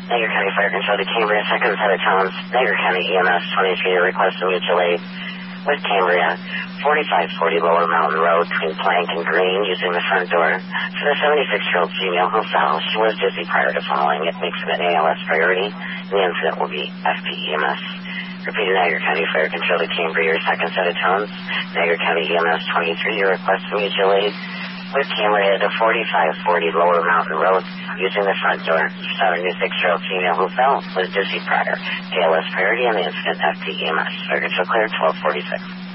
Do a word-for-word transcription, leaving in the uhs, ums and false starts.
Niagara County Fire Control to Cambria, second set of tones. Niagara County E M S twenty-three to request mutual aid with Cambria, forty-five forty Lower Mountain Road between Plank and Green, using the front door. For the seventy-six-year-old female who fell, she was dizzy prior to falling. It makes it an A L S priority. The incident will be F P E M S. Repeated Niagara County Fire Control to Cambria, your second set of tones. Niagara County E M S twenty-three to request mutual aid with Cambria to forty-five forty Lower Mountain Road, using the front door. seventy-six-year-old female who fell was dizzy prior. A L S priority and the incident F P E M S. Fire Control clear, twelve forty-six.